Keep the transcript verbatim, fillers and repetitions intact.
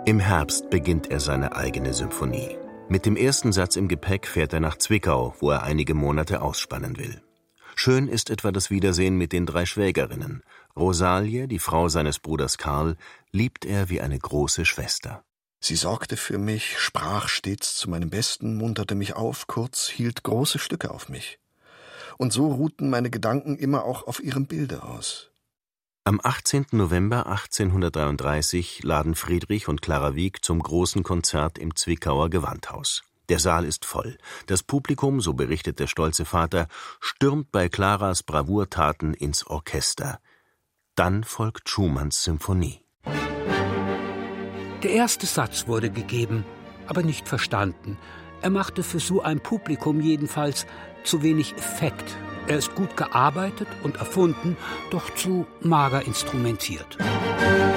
Im Herbst beginnt er seine eigene Symphonie. Mit dem ersten Satz im Gepäck fährt er nach Zwickau, wo er einige Monate ausspannen will. Schön ist etwa das Wiedersehen mit den drei Schwägerinnen. Rosalie, die Frau seines Bruders Karl, liebt er wie eine große Schwester. Sie sorgte für mich, sprach stets zu meinem Besten, munterte mich auf, kurz hielt große Stücke auf mich. Und so ruhten meine Gedanken immer auch auf ihrem Bilde aus. Am achtzehnten November achtzehnhundertdreiunddreißig laden Friedrich und Clara Wieck zum großen Konzert im Zwickauer Gewandhaus. Der Saal ist voll. Das Publikum, so berichtet der stolze Vater, stürmt bei Claras Bravourtaten ins Orchester. Dann folgt Schumanns Symphonie. Der erste Satz wurde gegeben, aber nicht verstanden. Er machte für so ein Publikum jedenfalls zu wenig Effekt. Er ist gut gearbeitet und erfunden, doch zu mager instrumentiert.